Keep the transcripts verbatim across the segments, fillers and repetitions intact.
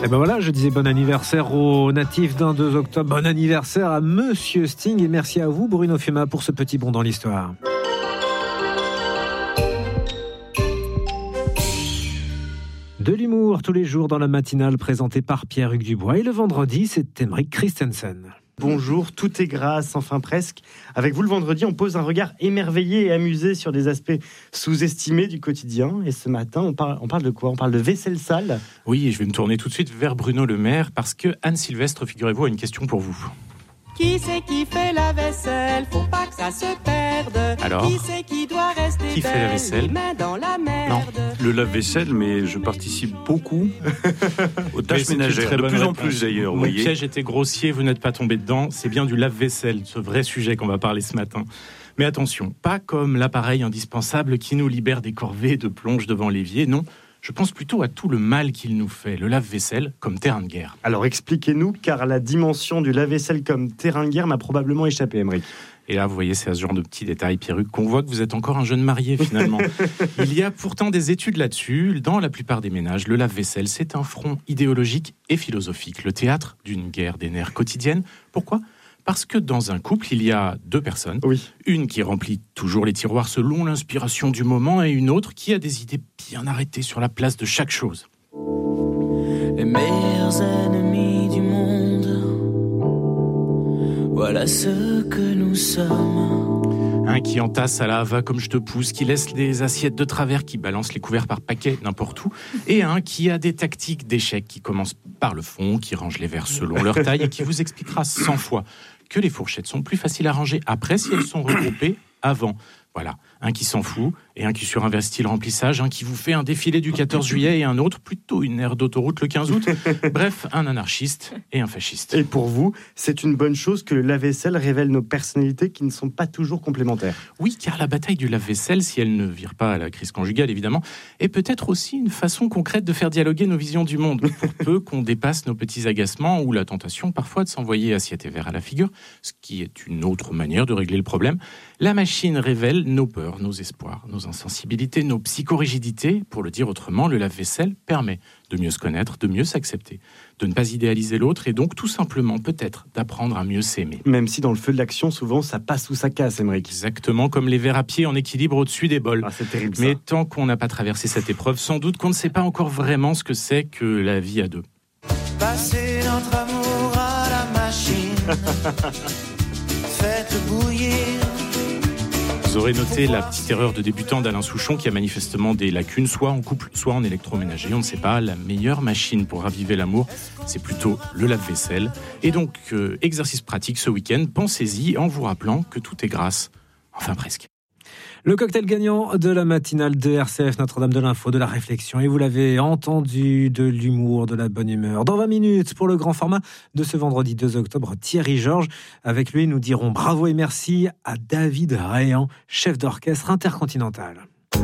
Et ben voilà, je disais bon anniversaire aux natifs d'un deux octobre. Bon anniversaire à Monsieur Sting et merci à vous, Bruno Fuma, pour ce petit bond dans l'histoire. De l'humour tous les jours dans la matinale présentée par Pierre-Hugues Dubois. Et le vendredi, c'est Aymeric Christensen. Bonjour, tout est grâce, enfin presque. Avec vous, le vendredi, on pose un regard émerveillé et amusé sur des aspects sous-estimés du quotidien. Et ce matin, on parle, on parle de quoi ? On parle de vaisselle sale. Oui, et je vais me tourner tout de suite vers Bruno Le Maire, parce que Anne Sylvestre, figurez-vous, a une question pour vous. Qui c'est qui fait la vaisselle ? Faut pas que ça se perde. Alors, qui c'est qui doit rester qui fait la vaisselle ? Les mains dans la merde. Non. Le lave-vaisselle, mais je participe beaucoup aux tâches Mais ménagères, de plus réponse. en plus d'ailleurs. Mon Vous voyez. piège était grossier, vous n'êtes pas tombé dedans. C'est bien du lave-vaisselle, ce vrai sujet qu'on va parler ce matin. Mais attention, pas comme l'appareil indispensable qui nous libère des corvées de plonge devant l'évier, non. Je pense plutôt à tout le mal qu'il nous fait, le lave-vaisselle comme terrain de guerre. Alors expliquez-nous, car la dimension du lave-vaisselle comme terrain de guerre m'a probablement échappé, Aymeric. Et là, vous voyez, c'est à ce genre de petits détails, Pierre-Hugues, qu'on voit que vous êtes encore un jeune marié, finalement. Il y a pourtant des études là-dessus. Dans la plupart des ménages, le lave-vaisselle, c'est un front idéologique et philosophique, le théâtre d'une guerre des nerfs quotidienne. Pourquoi ? Parce que dans un couple, il y a deux personnes. Oui. Une qui remplit toujours les tiroirs selon l'inspiration du moment et une autre qui a des idées bien arrêtées sur la place de chaque chose. Les meilleurs ennemis du monde, voilà ce que nous sommes. Un qui entasse à la hava comme je te pousse, qui laisse les assiettes de travers, qui balance les couverts par paquet n'importe où, et un qui a des tactiques d'échec, qui commence par le fond, qui range les verres selon leur taille et qui vous expliquera cent fois que les fourchettes sont plus faciles à ranger après si elles sont regroupées avant. Voilà, un qui s'en fout et un qui surinvestit le remplissage, un qui vous fait un défilé du quatorze juillet et un autre plutôt une aire d'autoroute le quinze août. Bref, un anarchiste et un fasciste. Et pour vous, c'est une bonne chose que le lave-vaisselle révèle nos personnalités qui ne sont pas toujours complémentaires. Oui, car la bataille du lave-vaisselle, si elle ne vire pas à la crise conjugale évidemment, est peut-être aussi une façon concrète de faire dialoguer nos visions du monde, pour peu qu'on dépasse nos petits agacements ou la tentation parfois de s'envoyer assiette et verre à la figure, ce qui est une autre manière de régler le problème. La machine révèle nos peurs, nos espoirs, nos insensibilités, nos psychorigidités. Pour le dire autrement, le lave-vaisselle permet de mieux se connaître, de mieux s'accepter, de ne pas idéaliser l'autre et donc tout simplement peut-être d'apprendre à mieux s'aimer. Même si dans le feu de l'action, souvent ça passe ou ça casse, Aymeric. Exactement comme les verres à pied en équilibre au-dessus des bols. Ah, c'est terrible ça. Mais tant qu'on n'a pas traversé cette épreuve, sans doute qu'on ne sait pas encore vraiment ce que c'est que la vie à deux. Passez notre amour à la machine, faites bouillir. Vous aurez noté la petite erreur de débutant d'Alain Souchon qui a manifestement des lacunes, soit en couple, soit en électroménager. On ne sait pas, la meilleure machine pour raviver l'amour, c'est plutôt le lave-vaisselle. Et donc, euh, exercice pratique ce week-end, pensez-y en vous rappelant que tout est grâce. Enfin, presque. Le cocktail gagnant de la matinale de R C F, Notre-Dame de l'Info, de la réflexion. Et vous l'avez entendu, de l'humour, de la bonne humeur. Dans vingt minutes, pour le grand format de ce vendredi deux octobre, Thierry Georges. Avec lui, nous dirons bravo et merci à David Rayan, chef d'orchestre intercontinental.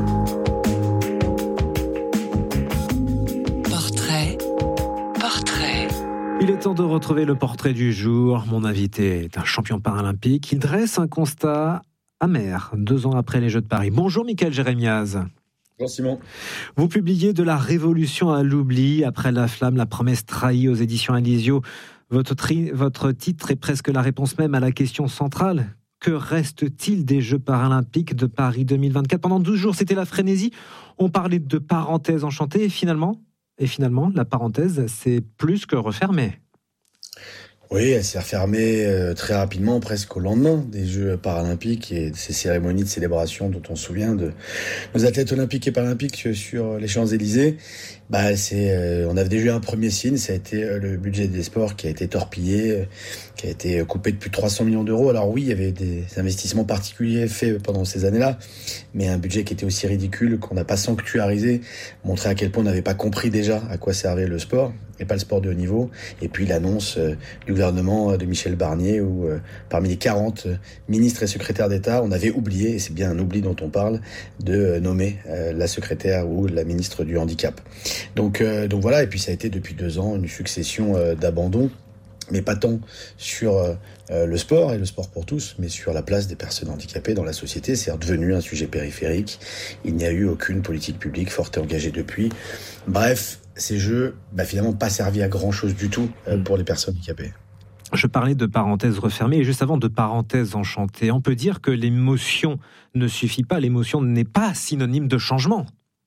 Portrait, portrait. Il est temps de retrouver le portrait du jour. Mon invité est un champion paralympique. Il dresse un constat amer, deux ans après les Jeux de Paris. Bonjour Michael Jérémiaz. Bonjour Simon. Vous publiez De la révolution à l'oubli, après la flamme, la promesse trahie aux éditions Alizio. Votre, tri, votre titre est presque la réponse même à la question centrale. Que reste-t-il des Jeux paralympiques de Paris deux mille vingt-quatre ? Pendant douze jours, c'était la frénésie. On parlait de parenthèse enchantée et finalement, et finalement, la parenthèse, c'est plus que refermée. Oui, elle s'est refermée euh, très rapidement, presque au lendemain des Jeux paralympiques et de ces cérémonies de célébration dont on se souvient de nos athlètes olympiques et paralympiques sur les Champs-Élysées. Bah, c'est, euh, on avait déjà eu un premier signe, ça a été euh, le budget des sports qui a été torpillé, euh, qui a été coupé de plus de trois cents millions d'euros. Alors oui, il y avait des investissements particuliers faits pendant ces années-là, mais un budget qui était aussi ridicule, qu'on n'a pas sanctuarisé, montrait à quel point on n'avait pas compris déjà à quoi servait le sport, et pas le sport de haut niveau. Et puis l'annonce euh, du gouvernement de Michel Barnier, où euh, parmi les quarante euh, ministres et secrétaires d'État, on avait oublié, et c'est bien un oubli dont on parle, de euh, nommer euh, la secrétaire ou la ministre du handicap. Donc, euh, donc voilà, et puis ça a été depuis deux ans une succession euh, d'abandons mais pas tant sur euh, le sport et le sport pour tous, mais sur la place des personnes handicapées dans la société. C'est redevenu un sujet périphérique. Il n'y a eu aucune politique publique forte et engagée depuis. Bref, ces jeux, bah, finalement, pas servi à grand-chose du tout euh, pour les personnes handicapées. Je parlais de parenthèses refermées et juste avant de parenthèses enchantées. On peut dire que l'émotion ne suffit pas. L'émotion n'est pas synonyme de changement.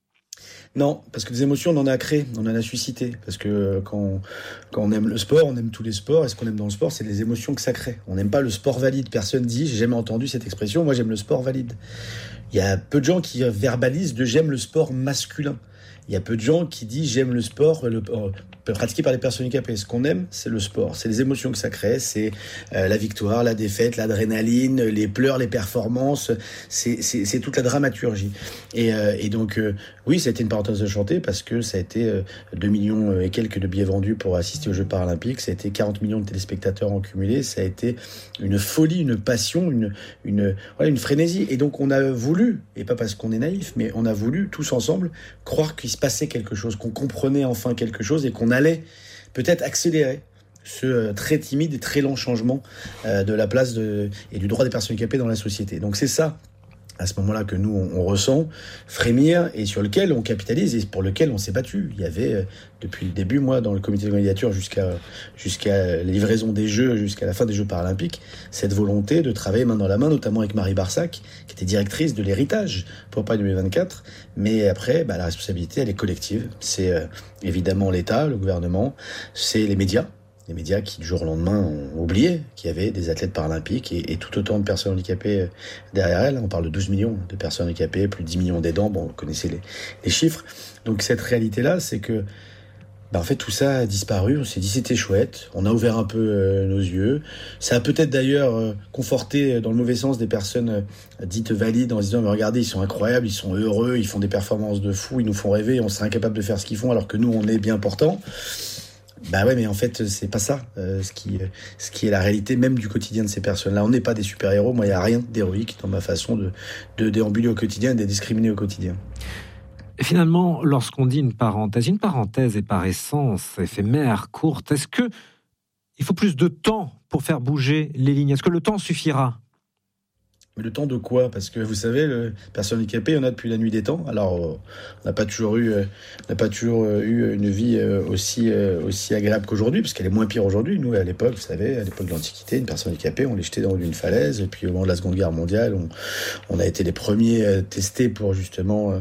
Non, parce que des émotions, on en a créé, on en a suscité. Parce que quand, quand on aime le sport, on aime tous les sports. Et ce qu'on aime dans le sport, c'est les émotions que ça crée. On n'aime pas le sport valide. Personne dit, j'ai jamais entendu cette expression, moi j'aime le sport valide. Il y a peu de gens qui verbalisent de j'aime le sport masculin. Il y a peu de gens qui disent j'aime le sport le, euh, pratiqué par les personnes handicapées. Ce qu'on aime, c'est le sport. C'est les émotions que ça crée. C'est euh, la victoire, la défaite, l'adrénaline, les pleurs, les performances. C'est, c'est, c'est toute la dramaturgie. Et, euh, et donc, euh, oui, ça a été une parenthèse enchantée parce que ça a été euh, deux millions et quelques de billets vendus pour assister aux Jeux paralympiques. Ça a été quarante millions de téléspectateurs en cumulé. Ça a été une folie, une passion, une, une, voilà, une frénésie. Et donc, on a voulu, et pas parce qu'on est naïf, mais on a voulu tous ensemble croire qu'il se passait quelque chose, qu'on comprenait enfin quelque chose et qu'on allait peut-être accélérer ce euh, très timide et très lent changement euh, de la place de, et du droit des personnes handicapées dans la société. Donc c'est ça, à ce moment-là, que nous, on, on ressent frémir et sur lequel on capitalise et pour lequel on s'est battu. Il y avait, euh, depuis le début, moi, dans le comité de candidature jusqu'à, jusqu'à la livraison des Jeux, jusqu'à la fin des Jeux paralympiques, cette volonté de travailler main dans la main, notamment avec Marie Barsac, qui était directrice de l'héritage pour Paris deux mille vingt-quatre. Mais après, bah, la responsabilité, elle est collective. C'est euh, évidemment l'État, le gouvernement, c'est les médias. Les médias qui, du jour au lendemain, ont oublié qu'il y avait des athlètes paralympiques et, et tout autant de personnes handicapées derrière elles. On parle de douze millions de personnes handicapées, plus de dix millions d'aidants. Bon, vous connaissez les, les chiffres. Donc cette réalité-là, c'est que bah, en fait, tout ça a disparu. On s'est dit c'était chouette. On a ouvert un peu euh, nos yeux. Ça a peut-être d'ailleurs euh, conforté dans le mauvais sens des personnes euh, dites valides en se disant mais regardez, ils sont incroyables, ils sont heureux, ils font des performances de fou, ils nous font rêver, on serait incapable de faire ce qu'ils font alors que nous, on est bien portants. Bah ouais, mais en fait, c'est pas ça, euh, ce qui, ce qui est la réalité même du quotidien de ces personnes-là. On n'est pas des super-héros. Moi, il n'y a rien d'héroïque dans ma façon de, de déambuler au quotidien et de discriminer au quotidien. Et finalement, lorsqu'on dit une parenthèse, une parenthèse est par essence éphémère, courte. Est-ce que il faut plus de temps pour faire bouger les lignes ? Est-ce que le temps suffira ? Mais le temps de quoi ? Parce que vous savez, le personne handicapée, on a depuis la nuit des temps. Alors, on n'a pas toujours eu, on n'a pas toujours eu une vie aussi aussi agréable qu'aujourd'hui, parce qu'elle est moins pire aujourd'hui. Nous, à l'époque, vous savez, à l'époque de l'Antiquité, une personne handicapée, on les jetait dans une falaise. Et puis, au moment de la Seconde Guerre mondiale, on, on a été les premiers testés pour justement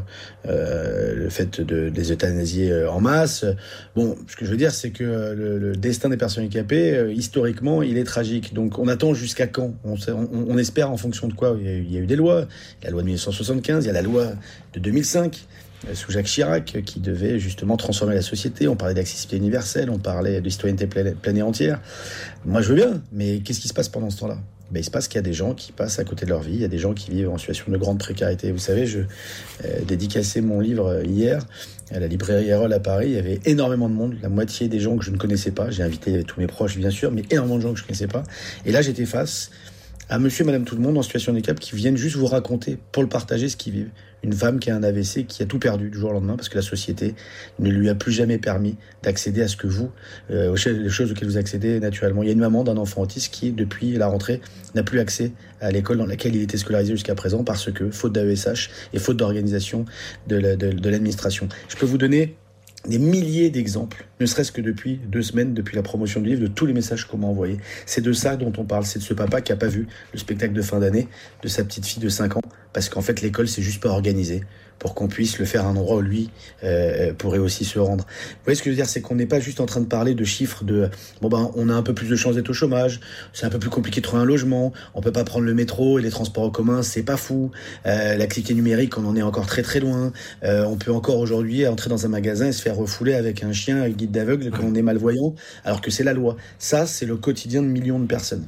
euh, le fait de, de les euthanasier en masse. Bon, ce que je veux dire, c'est que le, le destin des personnes handicapées, historiquement, il est tragique. Donc, on attend jusqu'à quand ? on, on, on espère en fonction de quoi ? Il y, a eu, il y a eu des lois, il y a la loi de dix-neuf cent soixante-quinze, il y a la loi de deux mille cinq, sous Jacques Chirac, qui devait justement transformer la société. On parlait d'accessibilité universelle, on parlait de citoyenneté pleine, pleine et entière. Moi, je veux bien, mais qu'est-ce qui se passe pendant ce temps-là ? Ben, il se passe qu'il y a des gens qui passent à côté de leur vie, il y a des gens qui vivent en situation de grande précarité. Vous savez, je euh, dédicaçais mon livre hier à la librairie Erol à Paris. Il y avait énormément de monde, la moitié des gens que je ne connaissais pas. J'ai invité tous mes proches, bien sûr, mais énormément de gens que je ne connaissais pas. Et là, j'étais face à monsieur et madame tout le monde en situation de handicap qui viennent juste vous raconter, pour le partager, ce qu'ils vivent. Une femme qui a un A V C, qui a tout perdu du jour au lendemain parce que la société ne lui a plus jamais permis d'accéder à ce que vous, euh, aux choses auxquelles vous accédez naturellement. Il y a une maman d'un enfant autiste qui, depuis la rentrée, n'a plus accès à l'école dans laquelle il était scolarisé jusqu'à présent parce que, faute d'A E S H et faute d'organisation de, la, de, de l'administration. Je peux vous donner des milliers d'exemples, ne serait-ce que depuis deux semaines, depuis la promotion du livre, de tous les messages qu'on m'a envoyés. C'est de ça dont on parle, c'est de ce papa qui n'a pas vu le spectacle de fin d'année de sa petite fille de cinq ans, parce qu'en fait l'école c'est juste pas organisé pour qu'on puisse le faire à un endroit où lui euh, pourrait aussi se rendre. Vous voyez ce que je veux dire, c'est qu'on n'est pas juste en train de parler de chiffres de bon ben on a un peu plus de chances d'être au chômage, c'est un peu plus compliqué de trouver un logement, on peut pas prendre le métro et les transports en commun, c'est pas fou, euh, l'activité numérique on en est encore très très loin, euh, on peut encore aujourd'hui entrer dans un magasin et se faire refouler avec un chien avec guide d'aveugle quand on est malvoyant, alors que c'est la loi. Ça c'est le quotidien de millions de personnes.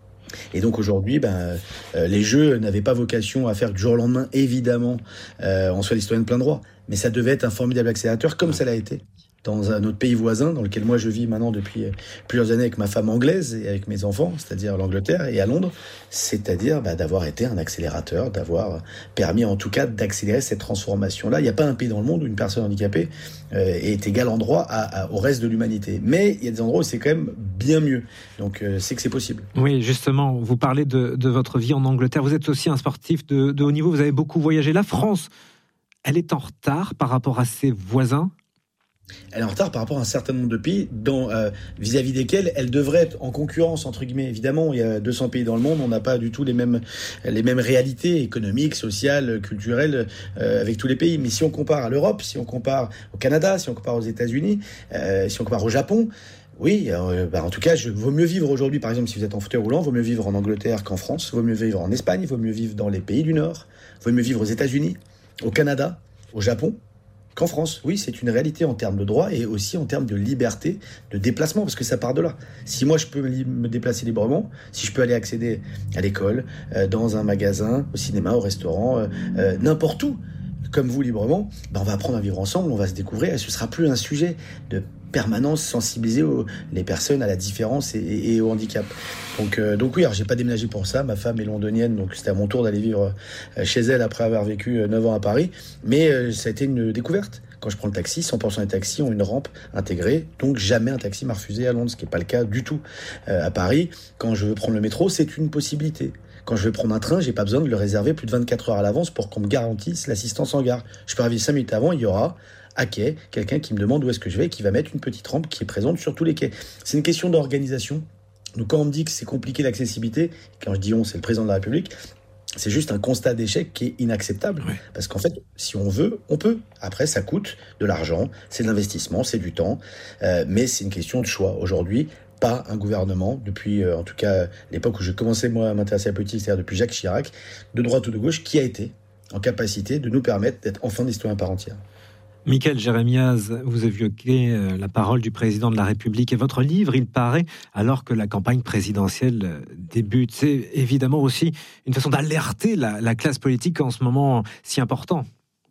Et donc aujourd'hui, ben, euh, les Jeux n'avaient pas vocation à faire du jour au lendemain, évidemment, euh, on soit des citoyens de plein droit, mais ça devait être un formidable accélérateur, comme ça l'a été dans un autre pays voisin, dans lequel moi je vis maintenant depuis plusieurs années avec ma femme anglaise et avec mes enfants, c'est-à-dire l'Angleterre et à Londres, c'est-à-dire bah, d'avoir été un accélérateur, d'avoir permis en tout cas d'accélérer cette transformation-là. Il n'y a pas un pays dans le monde où une personne handicapée euh, est égale en droit à, à, au reste de l'humanité. Mais il y a des endroits où c'est quand même bien mieux. Donc euh, c'est que c'est possible. Oui, justement, vous parlez de, de votre vie en Angleterre. Vous êtes aussi un sportif de, de haut niveau, vous avez beaucoup voyagé. La France, elle est en retard par rapport à ses voisins ? Elle est en retard par rapport à un certain nombre de pays dont, euh, vis-à-vis desquels elle devrait être en concurrence, entre guillemets. Évidemment, il y a deux cents pays dans le monde, on n'a pas du tout les mêmes, les mêmes réalités économiques, sociales, culturelles euh, avec tous les pays. Mais si on compare à l'Europe, si on compare au Canada, si on compare aux États-Unis, euh, si on compare au Japon, oui, euh, bah en tout cas, je vaut mieux vivre aujourd'hui, par exemple, si vous êtes en fauteuil roulant, vaut mieux vivre en Angleterre qu'en France, vaut mieux vivre en Espagne, vaut mieux vivre dans les pays du Nord, vaut mieux vivre aux États-Unis, au Canada, au Japon, qu'en France. Oui, c'est une réalité en termes de droit et aussi en termes de liberté de déplacement, parce que ça part de là. Si moi je peux me déplacer librement, si je peux aller accéder à l'école, euh, dans un magasin, au cinéma, au restaurant, euh, euh, n'importe où, comme vous librement, ben on va apprendre à vivre ensemble, on va se découvrir et ce sera plus un sujet de permanence sensibiliser aux, les personnes à la différence et, et, et au handicap. Donc, euh, donc oui, alors j'ai pas déménagé pour ça. Ma femme est londonienne, donc c'était à mon tour d'aller vivre euh, chez elle après avoir vécu euh, neuf ans à Paris. Mais euh, ça a été une découverte. Quand je prends le taxi, cent pour cent des taxis ont une rampe intégrée, donc jamais un taxi m'a refusé à Londres, ce qui n'est pas le cas du tout. Euh, à Paris, quand je veux prendre le métro, c'est une possibilité. Quand je veux prendre un train, j'ai pas besoin de le réserver plus de vingt-quatre heures à l'avance pour qu'on me garantisse l'assistance en gare. Je peux arriver cinq minutes avant, il y aura à quai quelqu'un qui me demande où est-ce que je vais et qui va mettre une petite rampe qui est présente sur tous les quais. C'est une question d'organisation. Donc quand on me dit que c'est compliqué l'accessibilité, quand je dis on, c'est le président de la République, c'est juste un constat d'échec qui est inacceptable. Oui. Parce qu'en fait, si on veut, on peut. Après, ça coûte de l'argent, c'est de l'investissement, c'est du temps, euh, mais c'est une question de choix. Aujourd'hui, pas un gouvernement, depuis euh, en tout cas l'époque où j'ai commencé moi à m'intéresser à la politique, c'est-à-dire depuis Jacques Chirac, de droite ou de gauche, qui a été en capacité de nous permettre d'être enfin des citoyens à part entière. Mickaël Jérémiaz, vous évoquez la parole du président de la République et votre livre, il paraît, alors que la campagne présidentielle débute. C'est évidemment aussi une façon d'alerter la, la classe politique en ce moment si important.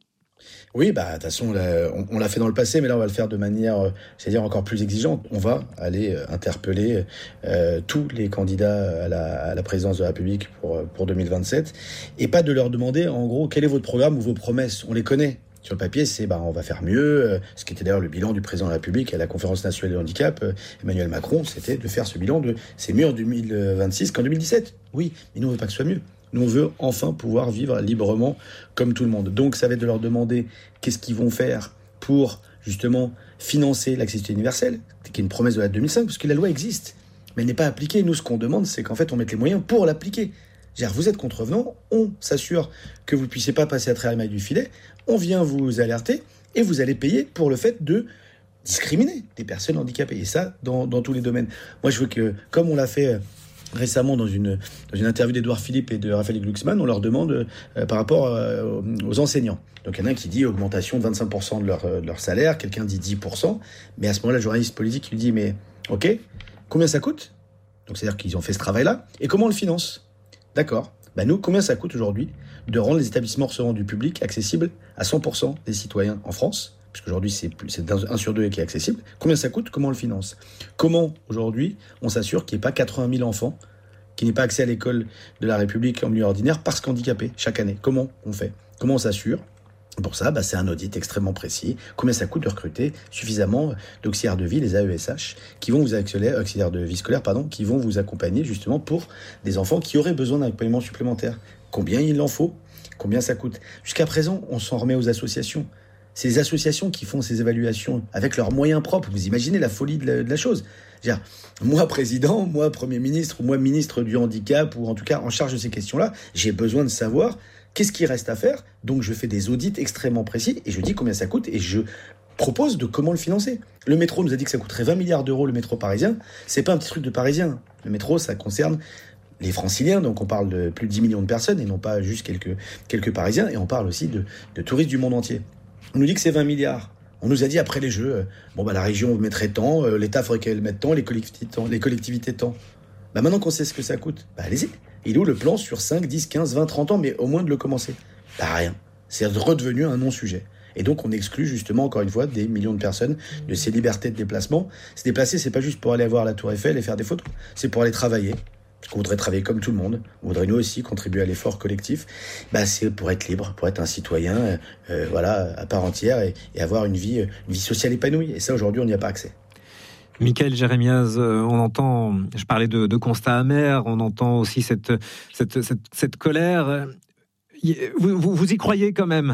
Oui, bah de toute façon, on, on l'a fait dans le passé, mais là on va le faire de manière, c'est-à-dire encore plus exigeante. On va aller interpeller euh, tous les candidats à la, à la présidence de la République pour, pour deux mille vingt-sept, et pas de leur demander, en gros, quel est votre programme ou vos promesses. On les connaît. Sur le papier, c'est bah, on va faire mieux. Ce qui était d'ailleurs le bilan du président de la République à la conférence nationale du handicap, Emmanuel Macron, c'était de faire ce bilan de c'est mieux en deux mille vingt-six qu'en deux mille dix-sept. Oui, mais nous on veut pas que ce soit mieux. Nous on veut enfin pouvoir vivre librement comme tout le monde. Donc ça va être de leur demander qu'est-ce qu'ils vont faire pour justement financer l'accessibilité universelle, qui est une promesse de la deux mille cinq, parce que la loi existe, mais elle n'est pas appliquée. Nous ce qu'on demande, c'est qu'en fait on mette les moyens pour l'appliquer. C'est-à-dire, vous êtes contrevenant, on s'assure que vous ne puissiez pas passer à travers les mailles du filet, on vient vous alerter et vous allez payer pour le fait de discriminer des personnes handicapées. Et ça, dans, dans tous les domaines. Moi, je veux que, comme on l'a fait récemment dans une, dans une interview d'Edouard Philippe et de Raphaël Glucksmann, on leur demande euh, par rapport euh, aux enseignants. Donc, il y en a un qui dit augmentation de vingt-cinq pour cent de leur, de leur salaire, quelqu'un dit dix pour cent, mais à ce moment-là, le journaliste politique lui dit, mais ok, combien ça coûte ? Donc, c'est-à-dire qu'ils ont fait ce travail-là, et comment on le finance ? D'accord. Ben nous, combien ça coûte aujourd'hui de rendre les établissements recevant du public accessibles à cent pour cent des citoyens en France ? Puisqu'aujourd'hui, c'est, c'est un sur deux qui est accessible. Combien ça coûte ? Comment on le finance ? Comment, aujourd'hui, on s'assure qu'il n'y ait pas quatre-vingt mille enfants qui n'aient pas accès à l'école de la République en milieu ordinaire parce qu'handicapés chaque année ? Comment on fait ? Comment on s'assure ? Pour ça, bah, c'est un audit extrêmement précis. Combien ça coûte de recruter suffisamment d'auxiliaires de vie, les A E S H, qui vont vous auxiliaires, auxiliaires de vie scolaire, pardon, qui vont vous accompagner justement pour des enfants qui auraient besoin d'un accompagnement supplémentaire. Combien il en faut ? Combien ça coûte ? Jusqu'à présent, on s'en remet aux associations. C'est les associations qui font ces évaluations avec leurs moyens propres. Vous imaginez la folie de la, de la chose. C'est-à-dire, moi, président, moi, Premier ministre, ou moi, ministre du handicap, ou en tout cas en charge de ces questions-là, j'ai besoin de savoir qu'est-ce qui reste à faire. Donc, je fais des audits extrêmement précis et je dis combien ça coûte et je propose de comment le financer. Le métro nous a dit que ça coûterait vingt milliards d'euros, le métro parisien. C'est pas un petit truc de parisien. Le métro, ça concerne les franciliens, donc on parle de plus de dix millions de personnes et non pas juste quelques, quelques parisiens. Et on parle aussi de, de touristes du monde entier. On nous dit que c'est vingt milliards. On nous a dit après les Jeux, euh, bon bah la région mettrait tant, euh, l'État faudrait qu'elle mette tant, les collectivités tant, les collectivités tant. Bah maintenant qu'on sait ce que ça coûte, bah allez-y. Il est où le plan sur cinq, dix, quinze, vingt, trente ans, mais au moins de le commencer ? Bah rien. C'est redevenu un non-sujet. Et donc, on exclut justement, encore une fois, des millions de personnes de ces libertés de déplacement. Se déplacer, c'est pas juste pour aller voir la Tour Eiffel et faire des photos. C'est pour aller travailler. Parce qu'on voudrait travailler comme tout le monde. On voudrait nous aussi contribuer à l'effort collectif. Bah, c'est pour être libre, pour être un citoyen, euh, euh, voilà, à part entière et, et avoir une vie, une vie sociale épanouie. Et ça, aujourd'hui, on n'y a pas accès. Michaël Jérémiaz, on entend, je parlais de, de constat amer, on entend aussi cette, cette, cette, cette colère. Vous, vous, vous y croyez quand même ?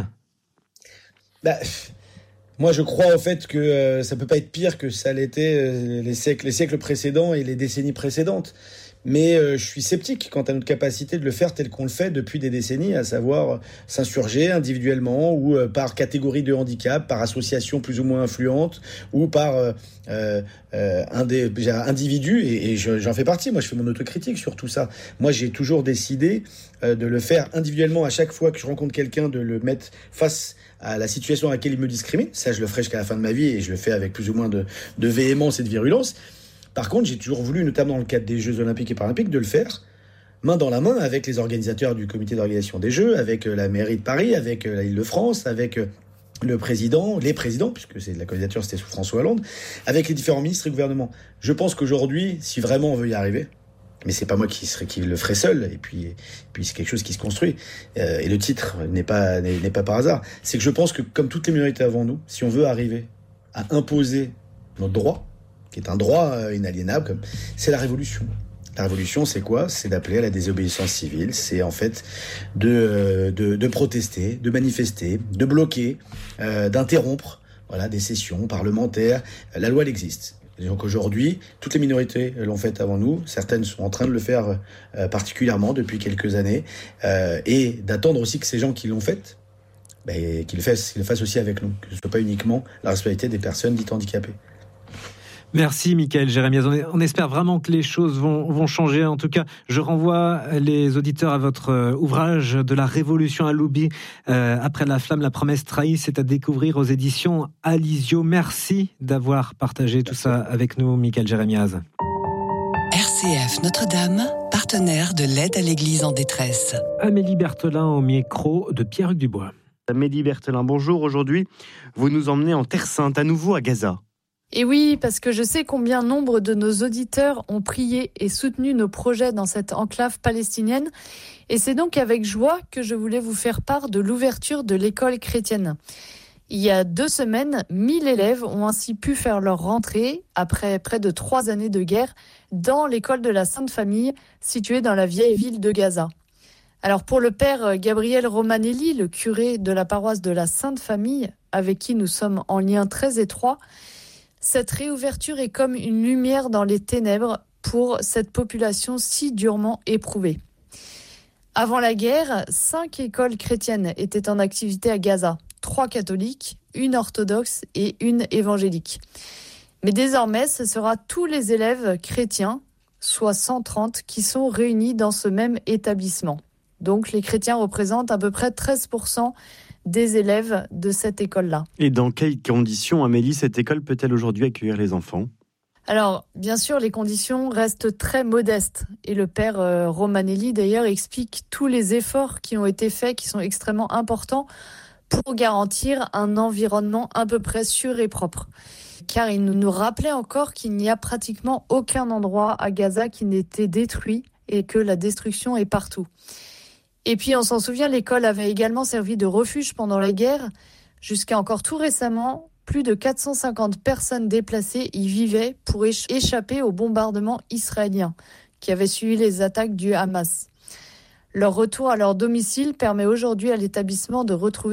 Bah, moi, je crois au fait que euh, ça peut pas être pire que ça l'était euh, les siècles, les siècles précédents et les décennies précédentes. Mais euh, je suis sceptique quant à notre capacité de le faire tel qu'on le fait depuis des décennies, à savoir euh, s'insurger individuellement ou euh, par catégorie de handicap, par association plus ou moins influente ou par euh, euh, un des individus. Et, et je, j'en fais partie. Moi, je fais mon autocritique sur tout ça. Moi, j'ai toujours décidé euh, de le faire individuellement à chaque fois que je rencontre quelqu'un, de le mettre face à la situation à laquelle il me discrimine. Ça, je le ferai jusqu'à la fin de ma vie et je le fais avec plus ou moins de, de véhémence et de virulence. Par contre, j'ai toujours voulu, notamment dans le cadre des Jeux Olympiques et Paralympiques, de le faire main dans la main avec les organisateurs du comité d'organisation des Jeux, avec la mairie de Paris, avec la Île-de-France, avec le président, les présidents, puisque c'est, la candidature c'était sous François Hollande, avec les différents ministres et gouvernements. Je pense qu'aujourd'hui, si vraiment on veut y arriver, mais c'est pas moi qui, serait, qui le ferai seul, et puis, et puis c'est quelque chose qui se construit, euh, et le titre n'est pas, n'est, n'est pas par hasard, c'est que je pense que comme toutes les minorités avant nous, si on veut arriver à imposer notre droit, qui est un droit inaliénable, comme, c'est la révolution. La révolution, c'est quoi ? C'est d'appeler à la désobéissance civile, c'est en fait de, de, de protester, de manifester, de bloquer, euh, d'interrompre voilà, des sessions parlementaires. La loi, elle existe. Et donc aujourd'hui, toutes les minorités l'ont fait avant nous, certaines sont en train de le faire euh, particulièrement depuis quelques années, euh, et d'attendre aussi que ces gens qui l'ont fait, ben, qu'ils le fassent, qu'ils le fassent aussi avec nous, que ce ne soit pas uniquement la responsabilité des personnes dites handicapées. Merci Michaël Jérémiaz. On espère vraiment que les choses vont, vont changer. En tout cas, je renvoie les auditeurs à votre ouvrage de la Révolution à l'oubli. Euh, après la flamme, la promesse trahie, c'est à découvrir aux éditions Alizio. Merci d'avoir partagé tout ça avec nous, Michaël Jérémiaz. R C F Notre-Dame, partenaire de l'aide à l'Église en détresse. Amélie Berthelin au micro de Pierre-Hugues Dubois. Amélie Berthelin, bonjour. Aujourd'hui, vous nous emmenez en Terre Sainte, à nouveau à Gaza. Et oui, parce que je sais combien nombre de nos auditeurs ont prié et soutenu nos projets dans cette enclave palestinienne. Et c'est donc avec joie que je voulais vous faire part de l'ouverture de l'école chrétienne. Il y a deux semaines, mille élèves ont ainsi pu faire leur rentrée, après près de trois années de guerre, dans l'école de la Sainte Famille, située dans la vieille ville de Gaza. Alors pour le père Gabriel Romanelli, le curé de la paroisse de la Sainte Famille, avec qui nous sommes en lien très étroit, cette réouverture est comme une lumière dans les ténèbres pour cette population si durement éprouvée. Avant la guerre, cinq écoles chrétiennes étaient en activité à Gaza, trois catholiques, une orthodoxe et une évangélique. Mais désormais, ce sera tous les élèves chrétiens, soit cent trente, qui sont réunis dans ce même établissement. Donc les chrétiens représentent à peu près treize pour cent des élèves de cette école-là. Et dans quelles conditions, Amélie, cette école peut-elle aujourd'hui accueillir les enfants ? Alors, bien sûr, les conditions restent très modestes. Et le père euh, Romanelli, d'ailleurs, explique tous les efforts qui ont été faits, qui sont extrêmement importants pour garantir un environnement à peu près sûr et propre. Car il nous rappelait encore qu'il n'y a pratiquement aucun endroit à Gaza qui n'ait été détruit et que la destruction est partout. Et puis, on s'en souvient, l'école avait également servi de refuge pendant la guerre. Jusqu'à encore tout récemment, plus de quatre cent cinquante personnes déplacées y vivaient pour échapper au bombardement israélien qui avait suivi les attaques du Hamas. Leur retour à leur domicile permet aujourd'hui à l'établissement de retrouver